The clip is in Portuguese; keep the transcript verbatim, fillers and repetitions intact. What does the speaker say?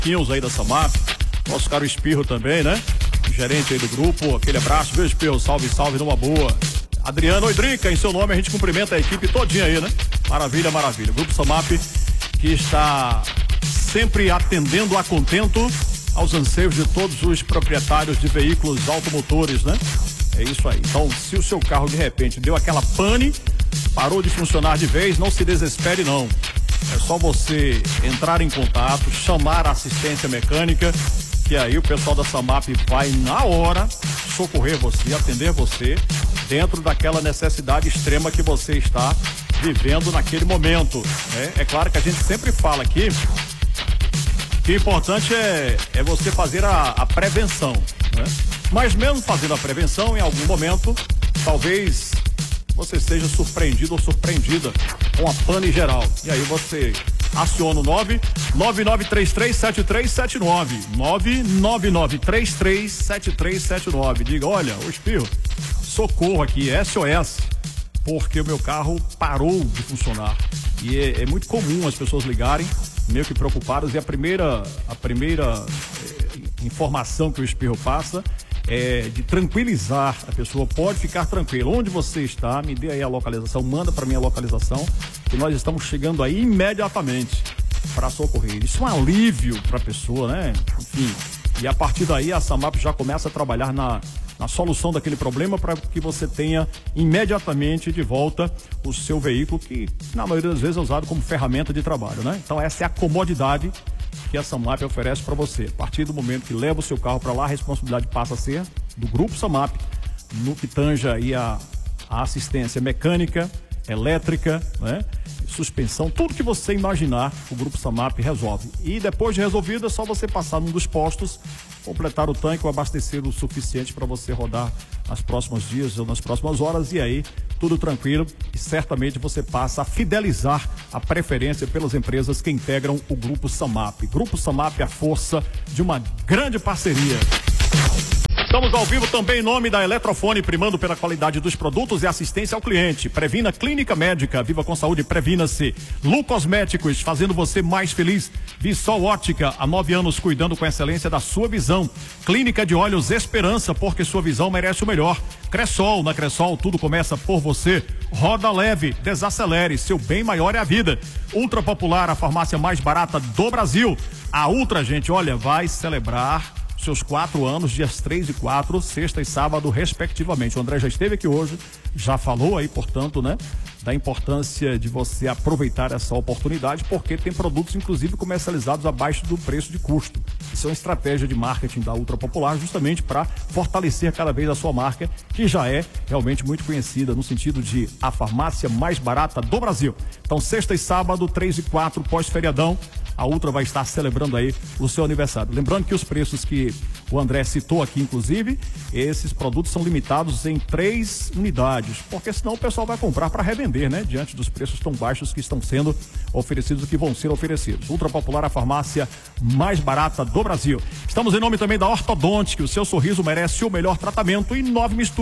Quinhos aí da Samap, nosso caro Espirro também, né? Gerente aí do grupo, aquele abraço, beijo, Espirro, salve, salve, numa boa. Adriano Oidrica, em seu nome a gente cumprimenta a equipe todinha aí, né? Maravilha, maravilha. Grupo Samap que está sempre atendendo a contento aos anseios de todos os proprietários de veículos automotores, né? É isso aí. Então, se o seu carro de repente deu aquela pane, parou de funcionar de vez, não se desespere não. É só você entrar em contato, chamar a assistência mecânica, que aí o pessoal da Samap vai na hora socorrer você, atender você, dentro daquela necessidade extrema que você está vivendo naquele momento, né? É claro que a gente sempre fala aqui que o importante é, é você fazer a, a prevenção, né? Mas mesmo fazendo a prevenção, em algum momento, talvez você seja surpreendido ou surpreendida com a pane geral. E aí você aciona o nove nove nove três três sete três sete nove, nove nove nove três três sete três sete nove. Diga, olha, ô Espirro, socorro aqui, S O S, porque o meu carro parou de funcionar. E é, é muito comum as pessoas ligarem, meio que preocupadas, e a primeira, a primeira é, informação que o Espirro passa é de tranquilizar a pessoa. Pode ficar tranquilo, onde você está, me dê aí a localização, manda para mim a localização, que nós estamos chegando aí imediatamente para socorrer. Isso é um alívio para a pessoa, né? Enfim, e a partir daí a Samap já começa a trabalhar na, na solução daquele problema para que você tenha imediatamente de volta o seu veículo, que na maioria das vezes é usado como ferramenta de trabalho, né? Então essa é a comodidade que a Samap oferece para você. A partir do momento que leva o seu carro para lá, a responsabilidade passa a ser do Grupo Samap, no que tanja aí a, a assistência mecânica, elétrica, né? Suspensão, tudo que você imaginar, o Grupo Samap resolve. E depois de resolvido, é só você passar num dos postos, completar o tanque ou abastecer o suficiente para você rodar nos próximos dias ou nas próximas horas, e aí tudo tranquilo, e certamente você passa a fidelizar a preferência pelas empresas que integram o Grupo Samap. Grupo Samap é a força de uma grande parceria. Estamos ao vivo também em nome da Eletrofone, primando pela qualidade dos produtos e assistência ao cliente. Previna Clínica Médica, viva com saúde, previna-se. Lu Cosméticos, fazendo você mais feliz. Vissol Ótica, há nove anos cuidando com excelência da sua visão. Clínica de Olhos Esperança, porque sua visão merece o melhor. Cressol, na Cressol tudo começa por você. Roda Leve, desacelere, seu bem maior é a vida. Ultra Popular, a farmácia mais barata do Brasil. A Ultra, gente, olha, vai celebrar seus quatro anos, dias três e quatro, sexta e sábado, respectivamente. O André já esteve aqui hoje, já falou aí, portanto, né, da importância de você aproveitar essa oportunidade, porque tem produtos, inclusive, comercializados abaixo do preço de custo. Isso é uma estratégia de marketing da Ultra Popular, justamente para fortalecer cada vez a sua marca, que já é realmente muito conhecida, no sentido de a farmácia mais barata do Brasil. Então, sexta e sábado, três e quatro, pós-feriadão, a Ultra vai estar celebrando aí o seu aniversário. Lembrando que os preços que o André citou aqui, inclusive, esses produtos são limitados em três unidades, porque senão o pessoal vai comprar para revender, né? Diante dos preços tão baixos que estão sendo oferecidos, que vão ser oferecidos. Ultra Popular, a farmácia mais barata do Brasil. Estamos em nome também da Ortodontic, que o seu sorriso merece o melhor tratamento, e nove misturas